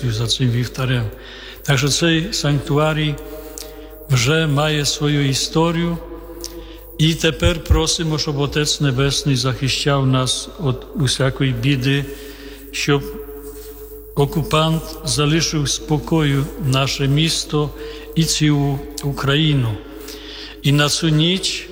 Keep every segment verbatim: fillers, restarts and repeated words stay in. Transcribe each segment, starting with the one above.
Євхаристію за цим вівтарем. Так що цей санктуарій вже має свою історію. І тепер просимо, щоб Отець Небесний захищав нас від усякої біди, щоб окупант залишив спокою наше місто і цілу Україну. І на цю ніч,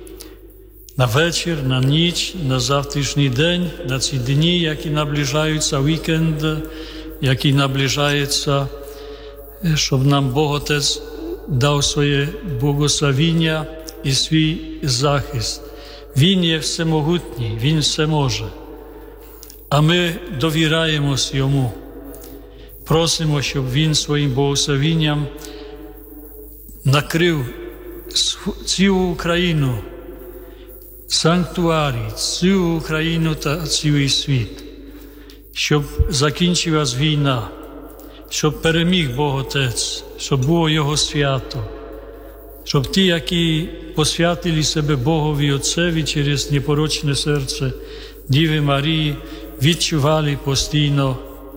на вечір, на ніч, на завтрашній день, на ці дні, які наближаються, вікенд, який наближається, щоб нам Бог Отець дав своє благословіння і свій захист. Він є всемогутній, Він все може. А ми довіряємось Йому. Просимо, щоб Він своїм благословенням накрив цілу Україну, санктуарій, цілу Україну та цілий світ. Щоб закінчилась війна, щоб переміг Бог Отець, щоб було Його свято, щоб ті, які посвятили себе Богові Отцеві через непорочне серце Діви Марії, відчували постійно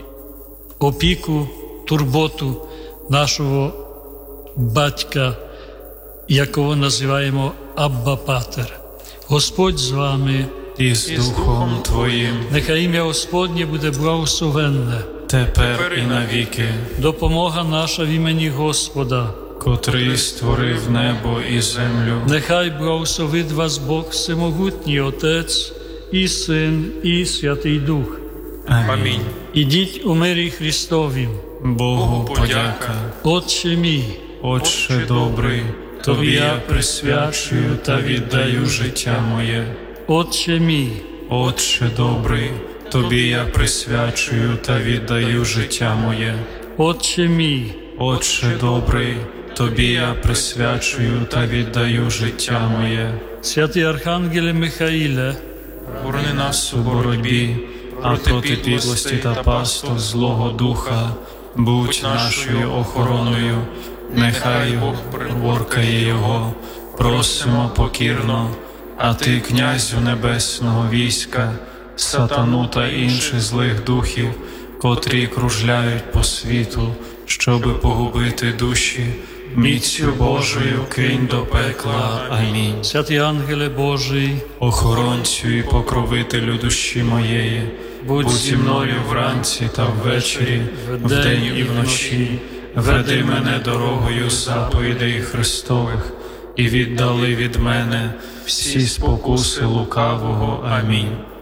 опіку, турботу нашого батька, якого називаємо Абба Патер. Господь з вами і з Духом Твоїм. Нехай ім'я Господнє буде благословенне тепер і навіки. Допомога наша в імені Господа, котрий створив небо і землю. Нехай благословить вас Бог всемогутній, Отець і Син, і Святий Дух. Амінь. Ідіть у мирі Христовім. Богу подяка. Отче мій, Отче добрий, Тобі я присвячую та віддаю життя моє. Отче мій, Отче добрий, Тобі я присвячую та віддаю життя моє. Отче мій, Отче добрий, Тобі я присвячую та віддаю життя моє. Святий Архангеле Михаїле, Борони нас у боротьбі, а проти підлості та пасток Злого Духа, будь нашою охороною, нехай Бог приборкає його, просимо покірно, а ти, князю небесного війська, сатану та інших злих духів, котрі кружляють по світу, щоби погубити душі, міцю Божою кинь до пекла. Амінь. Святий Ангеле Божий, Охоронцю і покровителю душі моєї, будь зі мною вранці та ввечері, вдень і вночі, веди мене дорогою заповідей Христових і віддали від мене всі спокуси лукавого. Амінь.